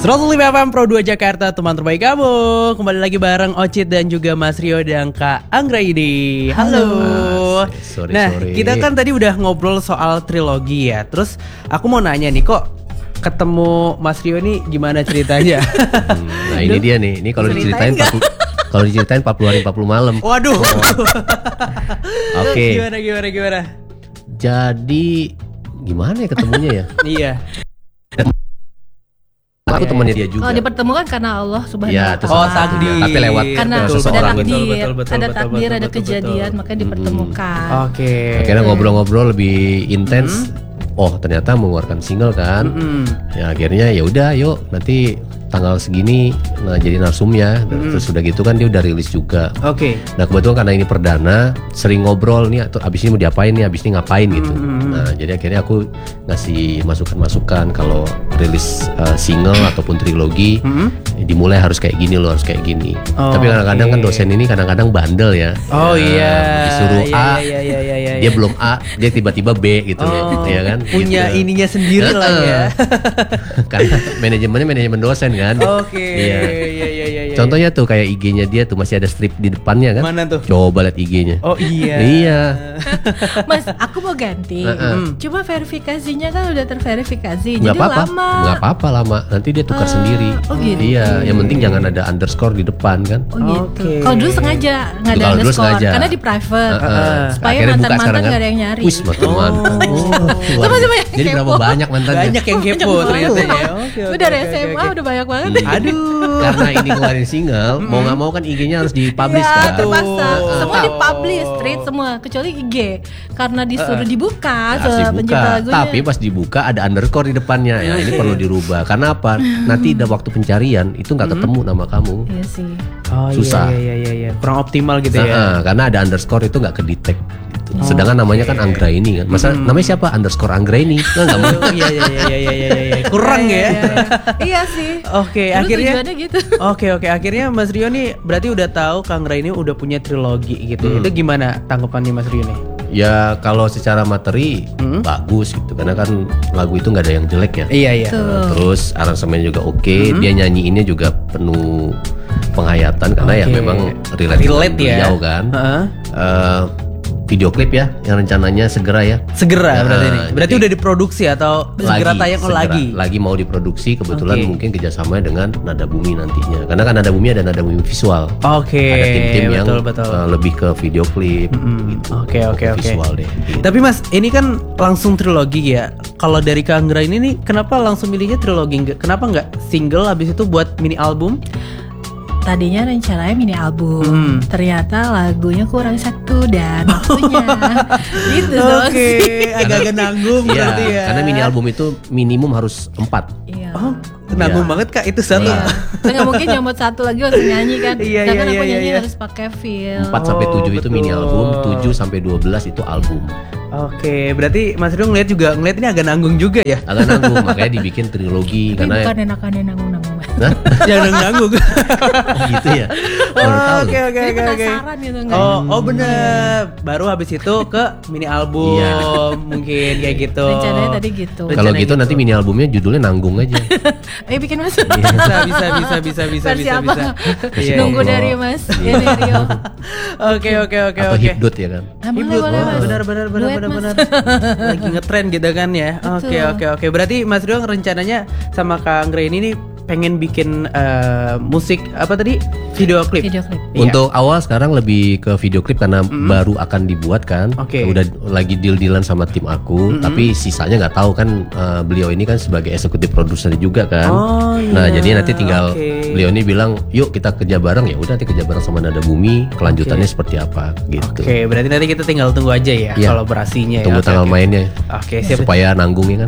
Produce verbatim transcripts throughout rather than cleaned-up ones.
seratus lima F M Pro dua Jakarta, teman terbaik kamu. Kembali lagi bareng Ocit dan juga Mas Rio dan Kak Anggra ini. Halo. Mas, sorry, nah, sorry. kita kan tadi udah ngobrol soal trilogi ya. Terus aku mau nanya nih, kok ketemu Mas Rio nih gimana ceritanya? Hmm, nah ini dia nih. Ini kalau diceritain kalau diceritain empat puluh hari empat puluh malam. Waduh. Oh. Oke. Okay. Gimana gimana gimana? Jadi gimana ya ketemunya ya? Iya. Aku temannya dia juga. Oh, dipertemukan karena Allah Subhanahu ya, wa taala. Oh, takdir. Tapi lewat karena betul, ada seseorang. takdir, Betul, betul, betul, ada betul, takdir, betul, ada betul, kejadian, betul. maka dipertemukan. Oke. Akhirnya ngobrol-ngobrol lebih intens. Oh, ternyata mengeluarkan single kan. Mm-hmm. Ya akhirnya ya udah, yuk nanti tanggal segini nah jadi narsum ya. Mm-hmm. Terus udah gitu kan dia udah rilis juga. Oke. Okay. Nah kebetulan karena ini perdana, sering ngobrol nih atau abis ini mau diapain nih, abis ini ngapain gitu. Mm-hmm. Nah jadi akhirnya aku ngasih masukan-masukan kalau rilis uh, single ataupun trilogi, mm-hmm. dimulai harus kayak gini loh, harus kayak gini. Oh, tapi kadang-kadang okay. kan dosen ini kadang-kadang bandel ya. Oh ya, iya. Disuruh iya, A, iya, iya, iya, iya, dia iya. belum A, dia tiba-tiba B gitu oh, loh, ya kan? Punya gitu. ininya sendiri lah ya. Karena manajemennya manajemen dosen kan. Oke. Okay. Iya. Iya, iya, iya, iya. Contohnya tuh kayak I G-nya dia tuh masih ada strip di depannya kan? Mana tuh? Coba lihat I G-nya. Oh iya. Iya. Mas, aku mau ganti. Uh-uh. Cuma verifikasinya kan udah terverifikasi, Nggak jadi apa-apa. lama. Nggak apa-apa lama. Nanti dia tukar Uh, sendiri. oh gitu. Iya. Yang penting jangan ada underscore di depan kan? Oh gitu. Oke. Kalau dulu sengaja nggak ada Kalau dulu underscore, sengaja. karena di private. Uh-uh. Supaya Akhirnya buka mantan-mantan sekarang kan? nggak ada yang nyari. Wis makin Oh. mantap. Oh, Tuh masih banyak yang jadi kepo. berapa banyak mantannya? Banyak yang kepo ternyata ya. Oke, Gue oke, dari oke, S M A oke. udah banyak banget. Iya. Aduh. Karena ini keluarin single, mau nggak mau kan I G-nya harus dipublish Ya, kan? terpaksa. Betul. Semua dipublish straight semua kecuali I G karena disuruh dibuka Harus se dibuka, pencipta lagunya. tapi pas dibuka ada underscore di depannya. Ya ini perlu dirubah. Karena apa? Nanti ada waktu pencarian itu nggak ketemu nama kamu. Iya sih. Oh Susah. iya iya iya iya. Kurang optimal gitu Nah, ya. ah, karena ada underscore itu nggak kedetek. Gitu. Sedangkan namanya kan Anggra ini kan. Masa namanya siapa? Underscore Anggra ini? Nah, nggak mungkin. Oh, iya iya iya iya iya iya iya. Kurang Iya, ya. iya, iya. Iya sih. Oke, Dulu akhirnya tujuannya gitu. Oke oke akhirnya Mas Rio nih berarti udah tahu Kang Ray ini udah punya trilogi gitu. Hmm. Itu gimana tanggapannya Mas Rio nih? Ya kalau secara materi bagus gitu. Karena kan lagu itu nggak ada yang jelek ya. Iya iya. Tuh. Nah, terus aransemennya juga oke. Dia nyanyiinnya juga penuh penghayatan karena ya Oke. memang relate, Relate dengan ya. beliau kan. Heeh. Eh, video klip ya yang rencananya segera ya. Segera Nah, berarti ini. Berarti jadi- udah diproduksi atau segera tayang oh, segera. lagi? Lagi mau diproduksi kebetulan Oke. mungkin kerjasamanya dengan Nada Bumi nantinya. Karena kan Nada Bumi ada Nada Bumi visual. Oke. Ada tim-tim yang betul betul. uh, lebih ke video klip gitu. Oke oke oke. Visual deh. Gitu. Tapi Mas, ini kan langsung trilogi ya. Kalau dari Kang Ray ini nih, kenapa langsung milihnya trilogi? Nggak- Kenapa nggak single habis itu buat mini album? Tadinya rencananya mini album, Hmm. ternyata lagunya kurang satu dan waktunya. Gitu dong Oke, sih. agak-agak nanggung Iya, berarti ya. karena mini album itu minimum harus empat. Iya. Oh, nanggung Iya. banget Kak itu satu. Iya. Nggak mungkin nyomot satu lagi langsung nyanyi kan. Iya, Sedangkan iya, aku iya, nyanyi iya. harus pakai feel. empat sampai Oh, tujuh itu mini betul. album, tujuh sampai dua belas itu album. Oke, berarti Mas Rio ngeliat juga ngeliat ini agak nanggung juga ya. Agak nanggung, makanya dibikin trilogi Tapi karena bukan enakan nanggung-nanggung. Hah? Jangan nanggung. Oh gitu ya. Baru tahu. Oke oke Jadi oke oke. penasaran gitu nggak? Oh, oh bener. Baru habis itu ke mini album Iya. mungkin kayak gitu. Rencananya tadi gitu. Rencana Kalau gitu gitu. nanti mini albumnya judulnya Nanggung aja. Ayo bikin mas. bisa bisa bisa bisa bisa bisa Versi bisa apa? bisa. Iya, Nunggu iya. dari mas. Ya dari Rio. Oke oke oke Atau oke. Hipdut ya kan. Nah, boleh, Hibdut, boleh, wah, Mas. benar benar benar Duet, benar Mas. benar. Lagi ngetren gitu kan ya. Oke Betul. oke oke. Berarti Mas Rio rencananya sama Kang Ray ini nih pengen bikin eh, musik apa tadi? Video klip. Video klip. Iya. Untuk awal sekarang lebih ke video klip karena baru akan dibuat kan. Oke. Udah lagi deal-dealan sama tim aku, tapi sisanya nggak tahu kan. eh, beliau ini kan sebagai eksekutif produser juga kan. Oh, Nah, iya. jadi nanti tinggal Oke. beliau ini bilang, "Yuk kita kerja bareng." Ya udah nanti kerja bareng sama Nada Bumi, kelanjutannya seperti apa gitu. Oke, berarti nanti kita tinggal tunggu aja ya Iya. kolaborasinya ya. Tunggu Oke, tanggal oke. mainnya. Oke, siap. Supaya nanggung ya kan.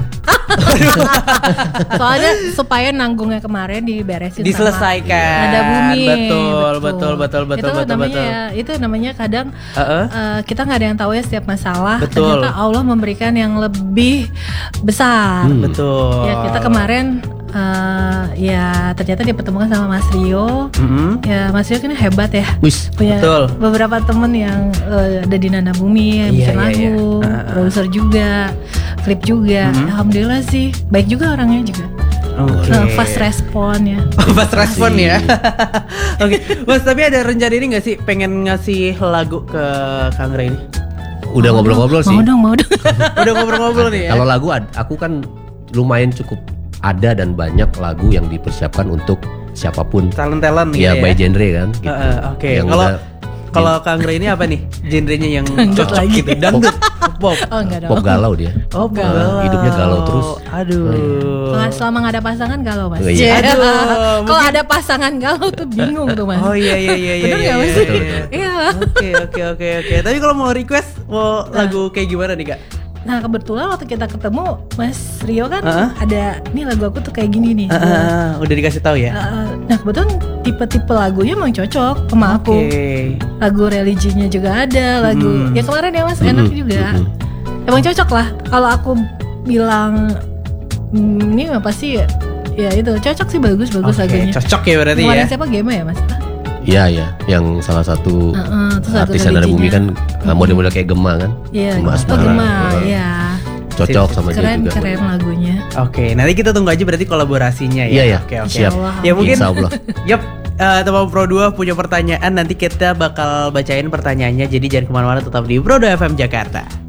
Soalnya supaya nanggungnya kemarin diberesin Diselesaikan. sama Nada Bumi. Betul, betul, betul, betul, itu betul, namanya betul. ya, itu namanya kadang Heeh. eh, kita nggak ada yang tahu ya setiap masalah. Betul. Ternyata Allah memberikan yang lebih besar. Hmm. Betul. Ya kita kemarin eh, ya ternyata dipertemukan sama Mas Rio. Mm-mm. Ya Mas Rio kan hebat ya. Wis. Punya Betul. beberapa temen yang eh, ada di Nada Bumi yang Iya, bikin iya, lagu, iya. Ah, ah. produser juga, klip juga. Alhamdulillah sih, baik juga orangnya juga. Oke. Nah, fast respon ya. Fast respon ya. Makasih. Oke, Mas, tapi ada rencana ini nggak sih pengen ngasih lagu ke Kang Ray ini? Udah ngobrol-ngobrol sih. Mau dong, mau dong. Udah ngobrol-ngobrol nih ya. Kalau lagu ad- aku kan lumayan cukup ada dan banyak lagu yang dipersiapkan untuk siapapun. talent-talent gitu Ya ya. by genre kan. Gitu. Heeh, Oke, Yang kalau udah kalau Kang Ray ini apa nih genrenya yang Dangdut cocok lagi. gitu? Dangdut, pop. Oh enggak dong. pop galau dia. Oh, galau. Hidupnya galau terus. Aduh. Kalau selama nggak ada pasangan galau mas. Oh, iya. Aduh, Kalau mungkin- ada pasangan galau tuh bingung tuh mas. Oh iya iya iya iya. Bener iya, nggak, Mas? iya, Betul, iya. Iya. Oke oke oke oke. Tapi kalau mau request mau lagu kayak gimana nih Kak? Nah kebetulan waktu kita ketemu Mas Rio kan Uh-uh. ada nih lagu aku tuh kayak gini nih. Ah, ah, ah, udah dikasih tahu ya. Uh, nah kebetulan tipe-tipe lagunya emang cocok sama Oke. aku. Lagu religinya juga ada, lagu Hmm. ya kemarin ya mas enak Mm-mm, juga. mm-mm. Emang cocok lah. Kalau aku bilang hmm, ini apa sih ya, ya itu cocok sih bagus-bagus Oke, lagunya. cocok ya berarti Kemarin ya. siapa Gema ya mas? Iya ya, yang salah satu Uh-uh, terus lagu artis yang ada bumi religinya. kan uh, model-model kayak Gema kan. Iya, Gema oh Asmara. Gema, Uh, ya. Cocok sama dia Keren juga. keren lagunya. Oke, nanti kita tunggu aja berarti kolaborasinya ya. Iya ya, Oke oke. siap. Insyaallah. Ya mungkin. Insya Allah. Yap. eh, teman Pro dua punya pertanyaan, nanti kita bakal bacain pertanyaannya. Jadi jangan kemana-mana, tetap di Pro dua F M Jakarta.